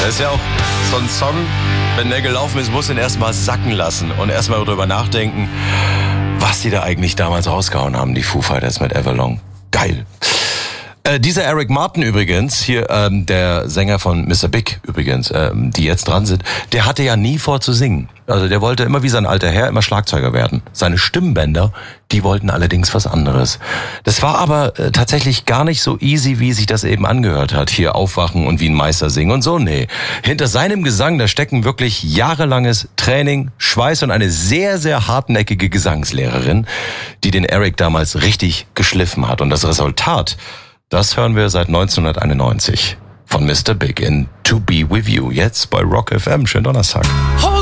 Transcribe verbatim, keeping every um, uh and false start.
Das ist ja auch so ein Song, wenn der gelaufen ist, muss ihn erstmal sacken lassen und erstmal drüber nachdenken, was die da eigentlich damals rausgehauen haben, die Foo Fighters mit Everlong. Geil. Äh, dieser Eric Martin übrigens, hier ähm, der Sänger von Mister Big übrigens, ähm, die jetzt dran sind, der hatte ja nie vor zu singen. Also der wollte immer wie sein alter Herr immer Schlagzeuger werden. Seine Stimmbänder, die wollten allerdings was anderes. Das war aber äh, tatsächlich gar nicht so easy, wie sich das eben angehört hat. Hier aufwachen und wie ein Meister singen und so, nee. Hinter seinem Gesang, da stecken wirklich jahrelanges Training, Schweiß und eine sehr, sehr hartnäckige Gesangslehrerin, die den Eric damals richtig geschliffen hat. Und das Resultat, das hören wir seit neunzehnhunderteinundneunzig von Mister Big in To Be With You. Jetzt bei Rock F M. Schönen Donnerstag.